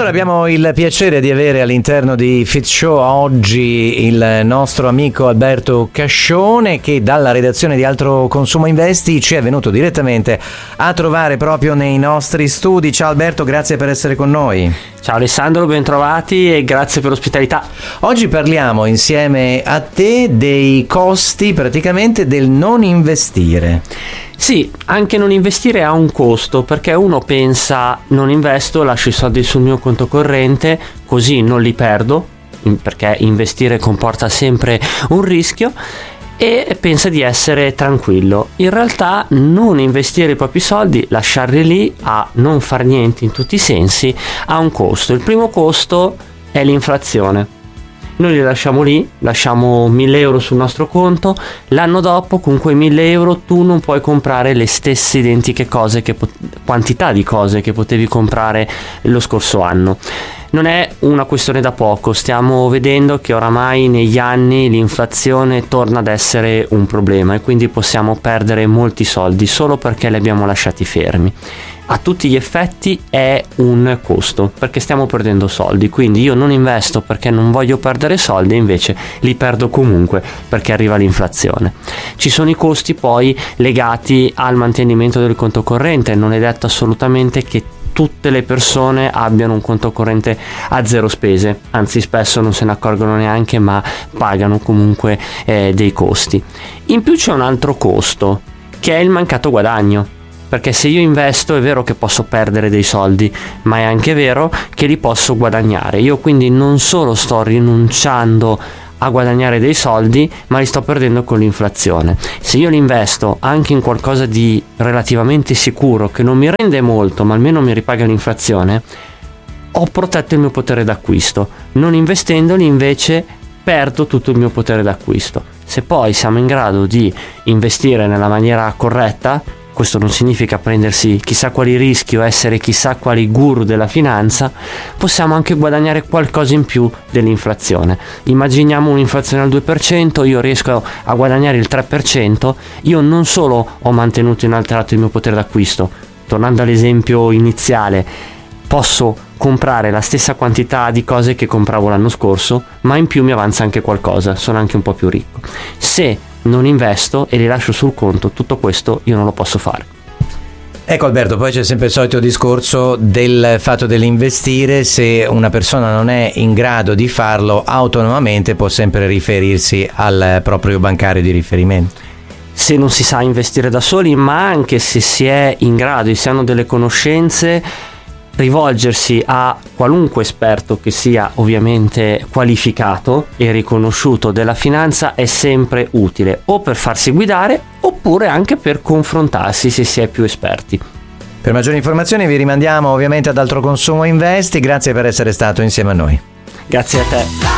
Allora abbiamo il piacere di avere all'interno di Fit Show oggi il nostro amico Alberto Cascione, che dalla redazione di Altro Consumo Investi ci è venuto direttamente a trovare proprio nei nostri studi. Ciao Alberto, grazie per essere con noi. Ciao Alessandro, bentrovati e grazie per l'ospitalità. Oggi parliamo insieme a te dei costi praticamente del non investire. Sì, anche non investire ha un costo, perché uno pensa: non investo, lascio i soldi sul mio conto corrente, così non li perdo, perché investire comporta sempre un rischio, e pensa di essere tranquillo. In realtà non investire i propri soldi, lasciarli lì a non far niente in tutti i sensi, ha un costo. Il primo costo è l'inflazione. Noi li lasciamo lì, lasciamo 1.000 euro sul nostro conto, l'anno dopo con quei 1.000 euro tu non puoi comprare le stesse identiche cose, quantità di cose che potevi comprare lo scorso anno. Non è una questione da poco, stiamo vedendo che oramai negli anni l'inflazione torna ad essere un problema e quindi possiamo perdere molti soldi solo perché li abbiamo lasciati fermi. A tutti gli effetti è un costo, perché stiamo perdendo soldi, quindi io non investo perché non voglio perdere soldi, invece li perdo comunque perché arriva l'inflazione. Ci sono i costi poi legati al mantenimento del conto corrente. Non è detto assolutamente che tutte le persone abbiano un conto corrente a zero spese, anzi spesso non se ne accorgono neanche, ma pagano comunque dei costi. In più c'è un altro costo, che è il mancato guadagno. Perché se io investo è vero che posso perdere dei soldi, ma è anche vero che li posso guadagnare. Io quindi non solo sto rinunciando a guadagnare dei soldi, ma li sto perdendo con l'inflazione. Se io li investo anche in qualcosa di relativamente sicuro, che non mi rende molto, ma almeno mi ripaga l'inflazione, ho protetto il mio potere d'acquisto. Non investendoli invece perdo tutto il mio potere d'acquisto. Se poi siamo in grado di investire nella maniera corretta, questo non significa prendersi chissà quali rischi o essere chissà quali guru della finanza, possiamo anche guadagnare qualcosa in più dell'inflazione. Immaginiamo un'inflazione al 2%, io riesco a guadagnare il 3%, io non solo ho mantenuto inalterato il mio potere d'acquisto, tornando all'esempio iniziale, posso comprare la stessa quantità di cose che compravo l'anno scorso, ma in più mi avanza anche qualcosa, sono anche un po' più ricco. Se non investo e li lascio sul conto, tutto questo io non lo posso fare. Ecco Alberto, poi c'è sempre il solito discorso del fatto dell'investire. Se una persona non è in grado di farlo autonomamente, può sempre riferirsi al proprio bancario di riferimento. Se non si sa investire da soli, ma anche se si è in grado e si hanno delle conoscenze, rivolgersi a qualunque esperto che sia ovviamente qualificato e riconosciuto della finanza è sempre utile, o per farsi guidare oppure anche per confrontarsi se si è più esperti. Per maggiori informazioni vi rimandiamo ovviamente ad Altro Consumo Investi. Grazie per essere stato insieme a noi. Grazie a te.